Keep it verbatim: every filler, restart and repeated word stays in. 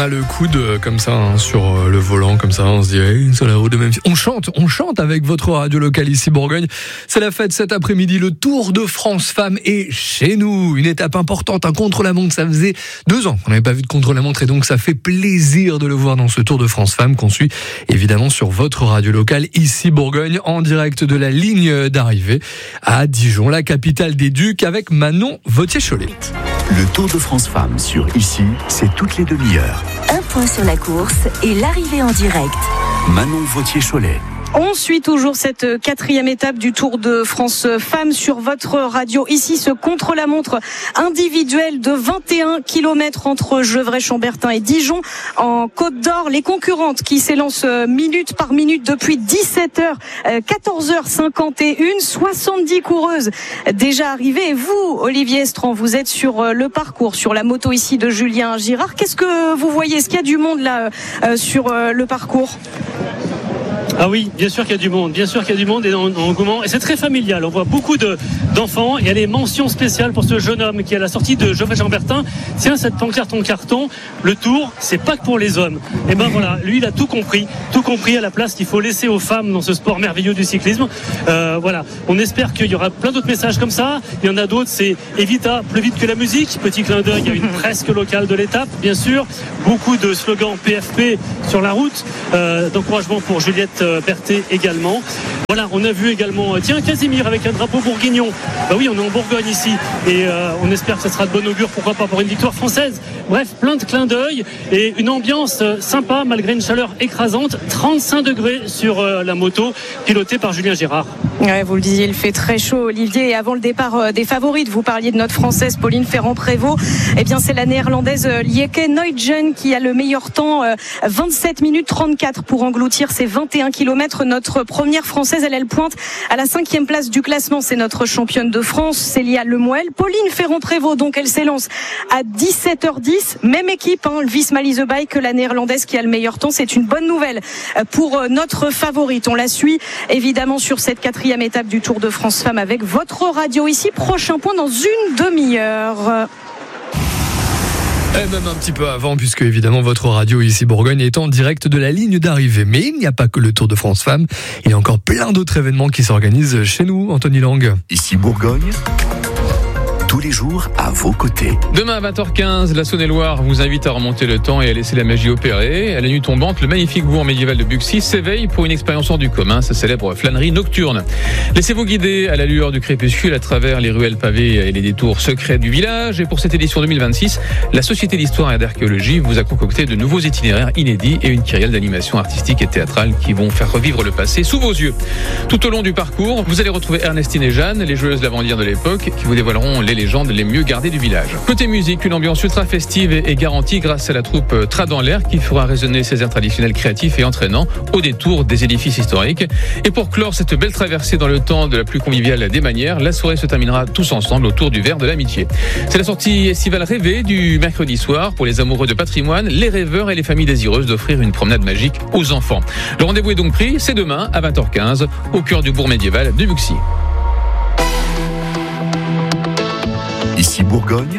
a le coude comme ça hein, sur le volant, comme ça, on se dit hey, sur la route de même. On chante, on chante avec votre radio locale ici Bourgogne. C'est la fête cet après-midi, le Tour de France Femmes est chez nous. Une étape importante, un contre-la-montre. Ça faisait deux ans qu'on n'avait pas vu de contre-la-montre et donc ça fait plaisir de le voir dans ce Tour de France Femmes qu'on suit évidemment sur votre radio locale ici Bourgogne en direct de la ligne d'arrivée à Dijon, la capitale des Ducs, avec Manon Vauthier-Cholet. Le Tour de France Femmes sur Ici, c'est toutes les demi-heures. Un point sur la course et l'arrivée en direct. Manon Vauthier-Cholet. On suit toujours cette quatrième étape du Tour de France Femmes sur votre radio. Ici, ce contre-la-montre individuel de vingt et un kilomètres entre Gevrey-Chambertin et Dijon en Côte d'Or. Les concurrentes qui s'élancent minute par minute depuis dix-sept heures, quatorze heures cinquante et une, soixante-dix coureuses déjà arrivées. Et vous, Olivier Estran, vous êtes sur le parcours, sur la moto ici de Julien Girard. Qu'est-ce que vous voyez? Est-ce qu'il y a du monde là sur le parcours? Ah oui, bien sûr qu'il y a du monde, bien sûr qu'il y a du monde et en engouement. Et c'est très familial, on voit beaucoup de, d'enfants. Il y a des mentions spéciales pour ce jeune homme qui est à la sortie de Gevrey-Chambertin. Tiens, cette pancarte en carton, le Tour, c'est pas que pour les hommes. Et ben voilà, lui il a tout compris, tout compris à la place qu'il faut laisser aux femmes dans ce sport merveilleux du cyclisme. Euh, voilà, on espère qu'il y aura plein d'autres messages comme ça. Il y en a d'autres, c'est Evita, plus vite que la musique. Petit clin d'œil à une presque locale de l'étape, bien sûr. Beaucoup de slogans P F P sur la route, euh, d'encouragement pour Juliette Berthet également. Voilà, on a vu également, tiens, Casimir avec un drapeau bourguignon. Bah oui, on est en Bourgogne ici et euh, on espère que ça sera de bon augure, pourquoi pas pour une victoire française. Bref, plein de clins d'œil et une ambiance sympa malgré une chaleur écrasante. trente-cinq degrés sur euh, la moto pilotée par Julien Girard. Ouais, vous le disiez, il fait très chaud, Olivier. Et avant le départ euh, des favorites, vous parliez de notre Française Pauline Ferrand-Prévot. Eh bien, c'est la Néerlandaise euh, Lieke Nuytjen qui a le meilleur temps, euh, vingt-sept minutes trente-quatre pour engloutir ses vingt et un kilomètres. Notre première Française, elle, elle pointe à la cinquième place du classement. C'est notre championne de France, Célia Lemoel. Pauline Ferrand-Prévot, donc, elle s'élance à dix-sept heures dix. Même équipe, hein, le Visma-Leasebike, que la Néerlandaise qui a le meilleur temps. C'est une bonne nouvelle pour notre favorite. On la suit évidemment sur cette quatrième étape du Tour de France Femmes avec votre radio ici. Prochain point dans une demi-heure. Et même un petit peu avant, puisque évidemment votre radio ici Bourgogne est en direct de la ligne d'arrivée. Mais il n'y a pas que le Tour de France Femmes, il y a encore plein d'autres événements qui s'organisent chez nous, Anthony Lang. Ici Bourgogne, tous les jours à vos côtés. Demain à vingt heures quinze, la Saône-et-Loire vous invite à remonter le temps et à laisser la magie opérer. À la nuit tombante, le magnifique bourg médiéval de Buxy s'éveille pour une expérience hors du commun, sa célèbre flânerie nocturne. Laissez-vous guider à la lueur du crépuscule à travers les ruelles pavées et les détours secrets du village. Et pour cette édition deux mille vingt-six, la Société d'Histoire et d'Archéologie vous a concocté de nouveaux itinéraires inédits et une kyrielle d'animations artistiques et théâtrales qui vont faire revivre le passé sous vos yeux. Tout au long du parcours, vous allez retrouver Ernestine et Jeanne, les joueuses lavandières de l'époque, qui vous dévoileront les légendes les mieux gardées du village. Côté musique, une ambiance ultra festive est garantie grâce à la troupe Trad dans l'air qui fera résonner ses airs traditionnels créatifs et entraînants au détour des édifices historiques. Et pour clore cette belle traversée dans le temps de la plus conviviale des manières, la soirée se terminera tous ensemble autour du verre de l'amitié. C'est la sortie estivale rêvée du mercredi soir pour les amoureux de patrimoine, les rêveurs et les familles désireuses d'offrir une promenade magique aux enfants. Le rendez-vous est donc pris, c'est demain à vingt heures quinze au cœur du bourg médiéval de Buxy. Ici Bourgogne,